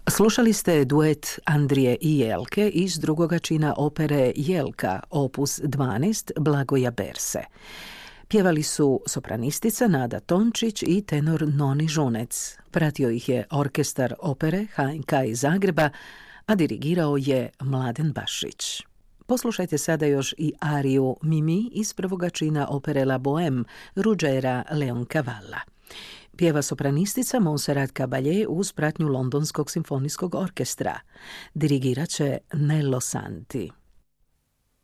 Slušali ste duet Andrije i Jelke iz drugoga čina opere Jelka, opus 12 Blagoja Berse. Pjevali su sopranistica Nada Tončić i tenor Noni Žunec. Pratio ih je orkestar opere HNK iz Zagreba, a dirigirao je Mladen Bašić. Poslušajte sada još i ariju Mimi iz prvoga čina opere La Bohème Ruggera Leoncavalla. Pjeva sopranistica Montserrat Caballé uz pratnju Londonskog simfonijskog orkestra. Dirigirat će Nello Santi.